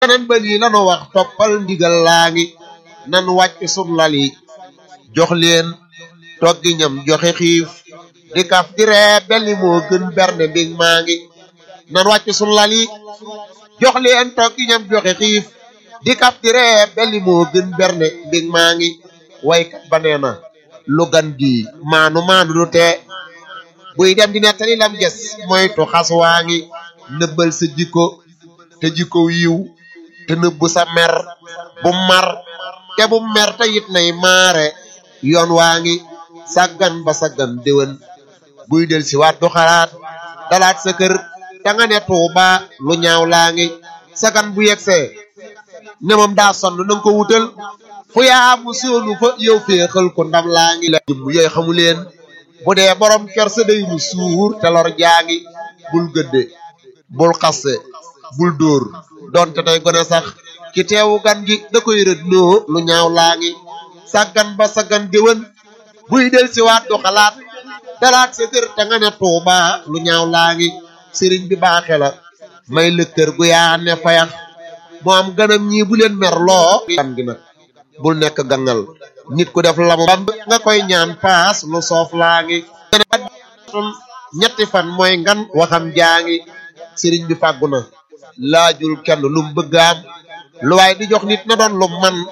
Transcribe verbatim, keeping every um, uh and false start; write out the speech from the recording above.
nan ba lii lanu wax toppal ndigal laa ngi nan wàcc sun lal yi jox leen toggi ñam joxe xiif di kaf di ree belli moo gën berne mbig maa ngi nan wàcc sun lal yi jox leen toggi ñam joxe xiif di kaf di ree belli moo gën berne mbig maa ngi waykat ba nee na lu gan gi maanu maanu du tee buy dem di nettali lam ges moytu xas waa ngi nëbbal sa jikko te jikko yiw te nëbbu sa mer bu mar te bu mer te it nay maare yoon waa ngi sàggan ba sàggan déwén buy del si waat du xalaat dalaat sa kër da nga ne Tuuba lu ñaaw laa ngi sagan bu yegsee ne moom daa sonn nanga ko wutal fu yaa mu soonu fa yow féexal ko ndam laa ngi la jëmm yooyu xamu leen bu dee borom kersa day mu suur te lor jaa ngi bul gëdde bul xasse bul dóor donte day gone sax ki teewu gan gi da koy rëdd noo lu ñaaw laa ngi sàggan ba sàggan déwén buy del si waat du xalaat dalaat sa kër te nga ne Tuuba lu ñaaw laa ngi sëriñ bi baaxe la may lëkkër gu yaa ne fayax moo am ganam ñii bu leen mer loo gan gi nag bul nekk gangal nit ku def lamu nga koy ñaan paas lu soof laa ngi ñetti fan mooy ngan waxam jaa ngi sëriñ bi fàggu na laajul kenn lum bëggaam lu waay di jox nit na doon lu man